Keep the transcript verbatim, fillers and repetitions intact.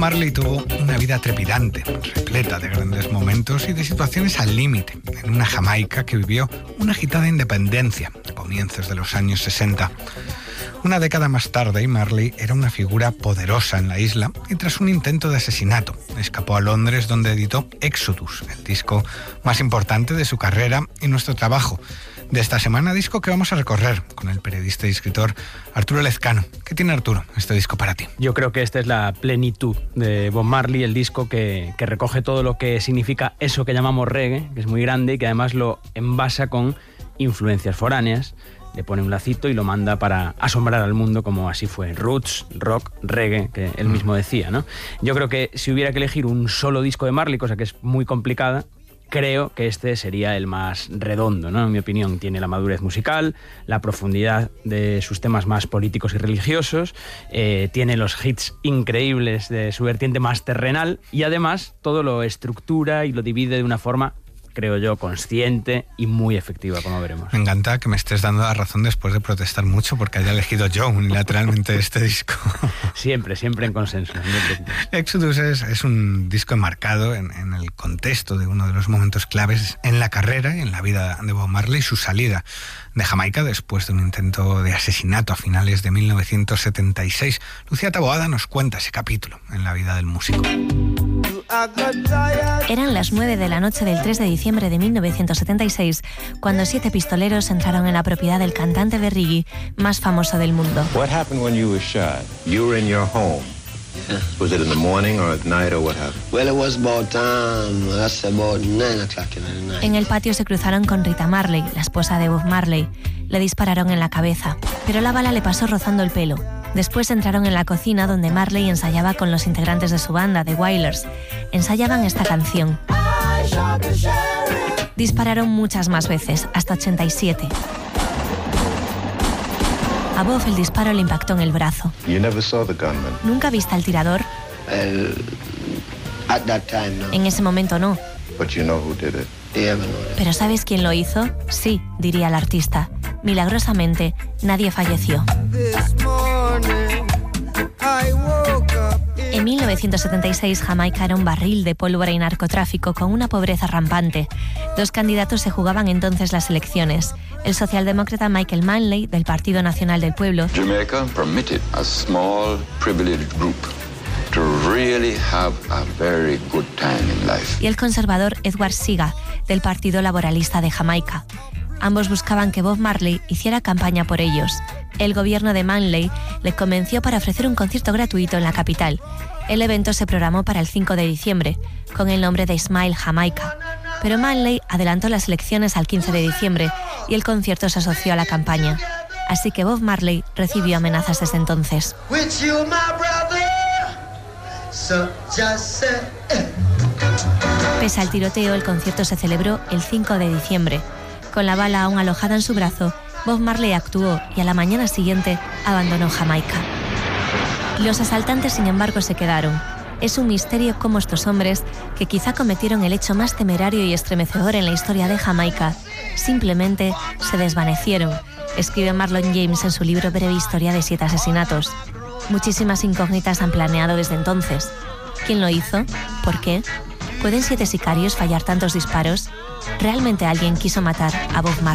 Marley tuvo una vida trepidante, repleta de grandes momentos y de situaciones al límite, en una Jamaica que vivió una agitada independencia a comienzos de los años sesenta. Una década más tarde, Marley era una figura poderosa en la isla y tras un intento de asesinato escapó a Londres, donde editó Exodus, el disco más importante de su carrera y nuestro trabajo de esta semana, disco que vamos a recorrer con el periodista y escritor Arturo Lezcano. ¿Qué tiene, Arturo, este disco para ti? Yo creo que esta es la plenitud de Bob Marley, el disco que, que recoge todo lo que significa eso que llamamos reggae, que es muy grande y que además lo envasa con influencias foráneas, le pone un lacito y lo manda para asombrar al mundo, como así fue roots, rock, reggae, que él mismo decía, ¿no? Yo creo que si hubiera que elegir un solo disco de Marley, cosa que es muy complicada, creo que este sería el más redondo, ¿no? En mi opinión, tiene la madurez musical, la profundidad de sus temas más políticos y religiosos, eh, tiene los hits increíbles de su vertiente más terrenal y además todo lo estructura y lo divide de una forma, creo yo, consciente y muy efectiva, como veremos. Me encanta que me estés dando la razón después de protestar mucho porque haya elegido yo unilateralmente este disco. Siempre, siempre en consenso. Exodus es, es un disco enmarcado en, en el contexto de uno de los momentos claves en la carrera y en la vida de Bob Marley, su salida de Jamaica después de un intento de asesinato a finales de mil novecientos setenta y seis. Lucía Taboada nos cuenta ese capítulo en la vida del músico. Eran las nueve de la noche del tres de diciembre de mil novecientos setenta y seis cuando siete pistoleros entraron en la propiedad del cantante de reggae más famoso del mundo. What happened when you were shot? You were in your home. Yeah. Was it in the morning or at night or what happened? Well, it was about um, that's about nine o'clock in the night. En el patio se cruzaron con Rita Marley, la esposa de Bob Marley. Le dispararon en la cabeza, pero la bala le pasó rozando el pelo. Después entraron en la cocina donde Marley ensayaba con los integrantes de su banda, The Wailers. Ensayaban esta canción. Dispararon muchas más veces, hasta ochenta y siete. A Bob el disparo le impactó en el brazo. You never saw the gunman. ¿Nunca viste al tirador? Well, at that time, no. En ese momento no. But you know who did it. Yeah, but no. ¿Pero sabes quién lo hizo? Sí, diría el artista. Milagrosamente, nadie falleció. En mil novecientos setenta y seis, Jamaica era un barril de pólvora y narcotráfico con una pobreza rampante. Dos candidatos se jugaban entonces las elecciones. El socialdemócrata Michael Manley, del Partido Nacional del Pueblo, Jamaica permitted a small privileged group to really have a very good time in life. Y el conservador Edward Seaga, del Partido Laboralista de Jamaica. Ambos buscaban que Bob Marley hiciera campaña por ellos. El gobierno de Manley le convenció para ofrecer un concierto gratuito en la capital. El evento se programó para el cinco de diciembre, con el nombre de Smile Jamaica. Pero Manley adelantó las elecciones al quince de diciembre y el concierto se asoció a la campaña. Así que Bob Marley recibió amenazas desde entonces. Pese al tiroteo, el concierto se celebró el cinco de diciembre. Con la bala aún alojada en su brazo, Bob Marley actuó y a la mañana siguiente abandonó Jamaica. Los asaltantes, sin embargo, se quedaron. Es un misterio cómo estos hombres, que quizá cometieron el hecho más temerario y estremecedor en la historia de Jamaica, simplemente se desvanecieron, escribe Marlon James en su libro Breve Historia de Siete Asesinatos. Muchísimas incógnitas han planeado desde entonces. ¿Quién lo hizo? ¿Por qué? ¿Pueden siete sicarios fallar tantos disparos? ¿Realmente alguien quiso matar a Bob Marley?